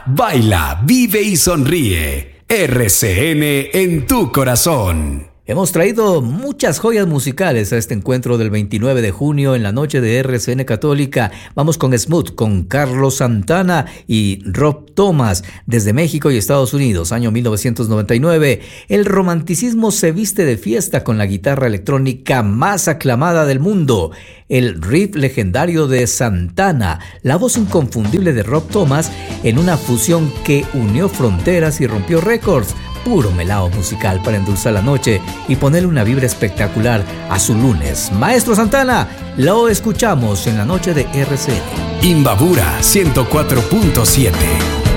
Baila, vive y sonríe. RCN en tu corazón. Hemos traído muchas joyas musicales a este encuentro del 29 de junio en la noche de RCN Católica. Vamos con Smooth, con Carlos Santana y Rob Thomas desde México y Estados Unidos, año 1999. El romanticismo se viste de fiesta con la guitarra electrónica más aclamada del mundo. El riff legendario de Santana, la voz inconfundible de Rob Thomas en una fusión que unió fronteras y rompió récords. Puro melao musical para endulzar la noche y ponerle una vibra espectacular a su lunes. Maestro Santana, lo escuchamos en la noche de RCN. Imbabura 104.7.